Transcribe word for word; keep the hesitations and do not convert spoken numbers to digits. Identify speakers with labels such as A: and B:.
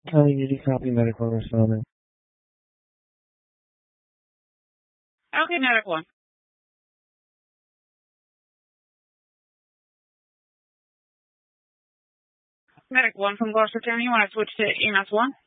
A: County, you need copy medical responding.
B: Okay, medic one. Medic one from Gloucester County. You want to switch to E M S one?